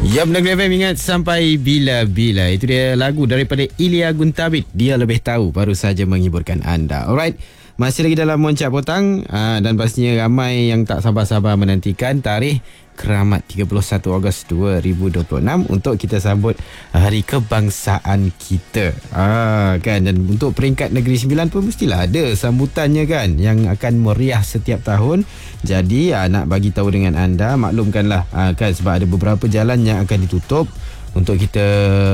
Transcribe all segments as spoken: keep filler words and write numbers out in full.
Yap, Negeri F M, ingat sampai bila-bila. Itu dia lagu daripada Ilya Guntabit. Dia lebih tahu, baru saja menghiburkan anda. Alright, masih lagi dalam Moncak Potang, aa, dan pastinya ramai yang tak sabar-sabar menantikan tarikh Keramat tiga puluh satu Ogos dua ribu dua puluh enam untuk kita sambut Hari Kebangsaan kita. Ah, kan, dan untuk peringkat Negeri Sembilan pun mestilah ada sambutannya kan, yang akan meriah setiap tahun. Jadi ah, nak bagi tahu dengan anda, maklumkanlah ah, kan, sebab ada beberapa jalan yang akan ditutup untuk kita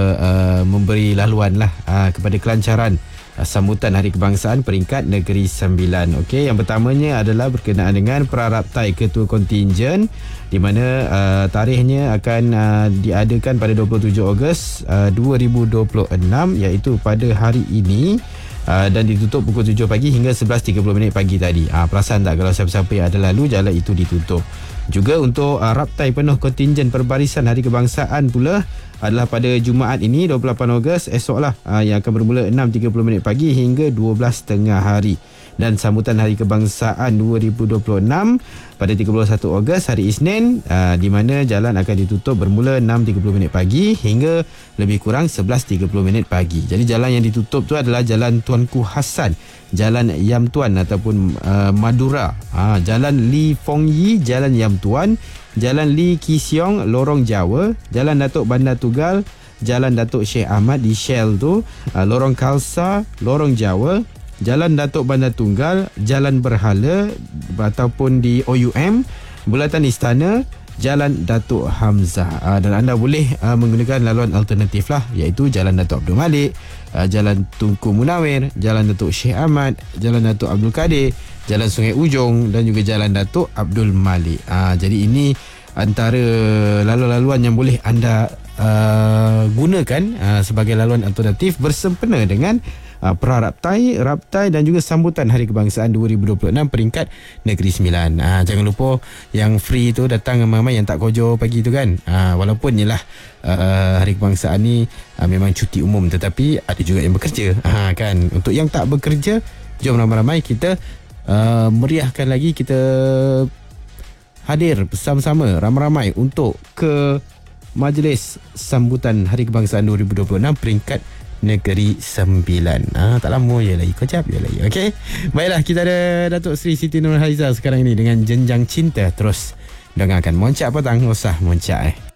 uh, memberi laluan lah uh, kepada kelancaran uh, sambutan Hari Kebangsaan peringkat Negeri Sembilan. Okey, yang pertamanya adalah berkenaan dengan praraptai ketua kontingen, di mana uh, tarikhnya akan uh, diadakan pada dua puluh tujuh Ogos uh, dua ribu dua puluh enam, iaitu pada hari ini. Uh, dan ditutup pukul tujuh pagi hingga sebelas tiga puluh minit pagi tadi. Ah, perasan tak kalau siapa-siapa yang ada lalu, jalan itu ditutup. Juga untuk uh, raptai penuh kontingen perbarisan Hari Kebangsaan pula adalah pada Jumaat ini dua puluh lapan Ogos, esoklah, uh, yang akan bermula enam tiga puluh minit pagi hingga dua belas tengah hari. Dan sambutan Hari Kebangsaan dua ribu dua puluh enam pada tiga puluh satu Ogos, hari Isnin, uh, di mana jalan akan ditutup bermula enam tiga puluh minit pagi hingga lebih kurang sebelas tiga puluh minit pagi. Jadi jalan yang ditutup tu adalah Jalan Tuanku Hassan, Jalan Yam Tuan ataupun uh, Madura, ha, Jalan Li Fong Yi, Jalan Yam Tuan, Jalan Li Ki Siong, Lorong Jawa, Jalan Datuk Bandar Tugal, Jalan Datuk Syekh Ahmad di Shell tu, uh, Lorong Khalsa, Lorong Jawa, Jalan Datuk Bandar Tunggal, Jalan Berhala ataupun di O U M, Bulatan Istana, Jalan Datuk Hamzah. Uh, dan anda boleh uh, menggunakan laluan alternatif lah, iaitu Jalan Datuk Abdul Malik, uh, Jalan Tunku Munawir, Jalan Datuk Syekh Ahmad, Jalan Datuk Abdul Kadir, Jalan Sungai Ujong dan juga Jalan Datuk Abdul Malik. Uh, jadi ini antara laluan-laluan yang boleh anda uh, gunakan uh, sebagai laluan alternatif bersempena dengan Uh, praraptai, raptai dan juga sambutan Hari Kebangsaan dua ribu dua puluh enam peringkat Negeri Sembilan. Uh, jangan lupa yang free tu datang ramai-ramai, yang tak kojo pagi tu kan. Uh, walaupun yelah uh, Hari Kebangsaan ni uh, memang cuti umum, tetapi ada juga yang bekerja. Uh, kan, untuk yang tak bekerja, jom ramai-ramai kita uh, meriahkan lagi, kita hadir bersama-sama ramai-ramai untuk ke majlis sambutan Hari Kebangsaan dua ribu dua puluh enam peringkat Negeri Sembilan. Ah, tak lama je lagi, kejap je lagi. Okey. Baiklah, kita ada Datuk Seri Siti Nurhaliza sekarang ini dengan Jenjang Cinta. Terus dengarkan Moncak Petang, usah moncak eh.